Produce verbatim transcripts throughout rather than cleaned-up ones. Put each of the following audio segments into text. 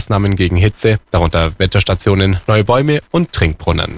Maßnahmen gegen Hitze, darunter Wetterstationen, neue Bäume und Trinkbrunnen.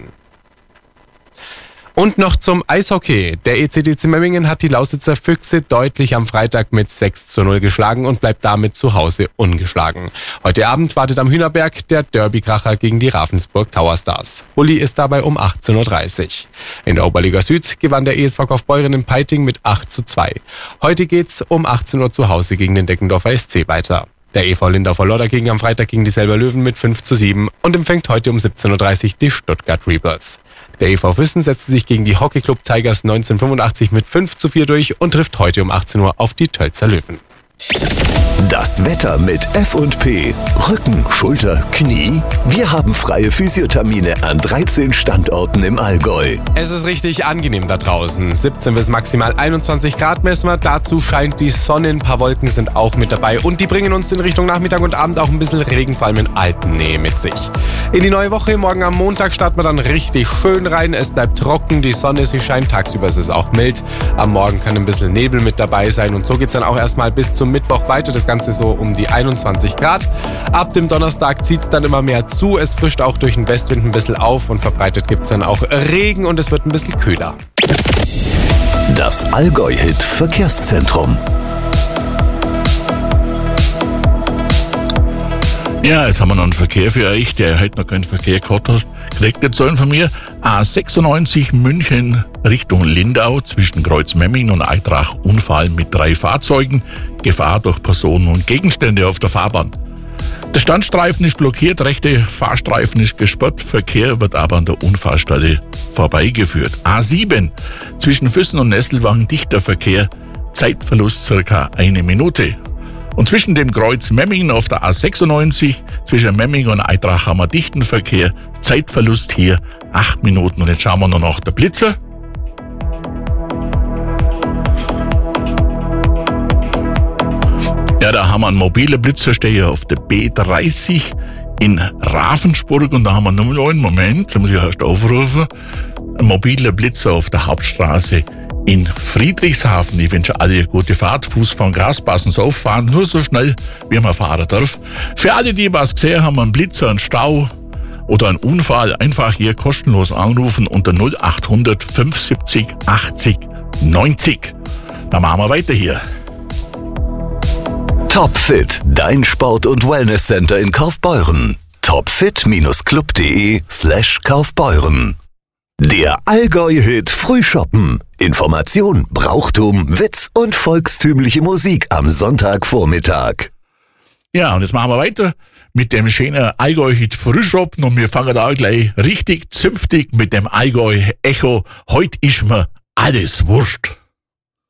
Und noch zum Eishockey. Der E C D C Memmingen hat die Lausitzer Füchse deutlich am Freitag mit sechs zu null geschlagen und bleibt damit zu Hause ungeschlagen. Heute Abend wartet am Hühnerberg der Derbykracher gegen die Ravensburg Tower Stars. Uli ist dabei um achtzehn Uhr dreißig. In der Oberliga Süd gewann der E S V Kaufbeuren in Peiting mit acht zu zwei. Heute geht's um achtzehn Uhr zu Hause gegen den Deckendorfer S C weiter. Der E V Lindau verlor dagegen am Freitag gegen die Selber Löwen mit fünf zu sieben und empfängt heute um siebzehn Uhr dreißig die Stuttgart Rebels. Der E V Füssen setzte sich gegen die Hockeyclub Tigers neunzehnhundertfünfundachtzig mit fünf zu vier durch und trifft heute um achtzehn Uhr auf die Tölzer Löwen. Das Wetter mit F und P. Rücken, Schulter, Knie. Wir haben freie Physiothermine an dreizehn Standorten im Allgäu. Es ist richtig angenehm da draußen. siebzehn bis maximal einundzwanzig Grad messen wir. Dazu scheint die Sonne, ein paar Wolken sind auch mit dabei. Und die bringen uns in Richtung Nachmittag und Abend auch ein bisschen Regen, vor allem in Alpennähe mit sich. In die neue Woche, morgen am Montag starten wir dann richtig schön rein. Es bleibt trocken, die Sonne, sie scheint. Tagsüber ist es auch mild. Am Morgen kann ein bisschen Nebel mit dabei sein. Und so geht es dann auch erstmal bis zum Mittwoch weiter. Das Ganze so um die einundzwanzig Grad. Ab dem Donnerstag zieht es dann immer mehr zu. Es frischt auch durch den Westwind ein bisschen auf und verbreitet gibt es dann auch Regen und es wird ein bisschen kühler. Das Allgäu-Hit Verkehrszentrum. Ja, jetzt haben wir noch einen Verkehr für euch, der heute noch keinen Verkehr gehabt hat. Kriegt ihr Zahlen von mir? A sechsundneunzig München Richtung Lindau zwischen Kreuzmemming und Eitrach. Unfall mit drei Fahrzeugen. Gefahr durch Personen und Gegenstände auf der Fahrbahn. Der Standstreifen ist blockiert, rechte Fahrstreifen ist gesperrt. Verkehr wird aber an der Unfallstelle vorbeigeführt. A sieben zwischen Füssen und Nesselwang dichter Verkehr. Zeitverlust circa eine Minute. Und zwischen dem Kreuz Memmingen auf der A sechsundneunzig, zwischen Memmingen und Eitrach haben wir dichten Verkehr. Zeitverlust hier acht Minuten. Und jetzt schauen wir noch nach der Blitzer. Ja, da haben wir einen mobilen Blitzersteher auf der B dreißig in Ravensburg. Und da haben wir noch einen Moment, da muss ich erst aufrufen. Ein mobiler Blitzer auf der Hauptstraße in Friedrichshafen. Ich wünsche alle eine gute Fahrt. Fuß von Gras, passen Sie auf, fahren nur so schnell, wie man fahren darf. Für alle, die was gesehen haben, einen Blitzer, einen Stau oder einen Unfall, einfach hier kostenlos anrufen unter null acht hundert fünfundsiebzig achtzig neunzig. Dann machen wir weiter hier. Topfit, dein Sport- und Wellnesscenter in Kaufbeuren. topfit-club.de slash Kaufbeuren. Der Allgäu-Hit Frühshoppen. Information, Brauchtum, Witz und volkstümliche Musik am Sonntagvormittag. Ja, und jetzt machen wir weiter mit dem schönen Allgäu-Hit Frühshoppen und wir fangen da gleich richtig zünftig mit dem Allgäu-Echo. Heute ist mir alles wurscht.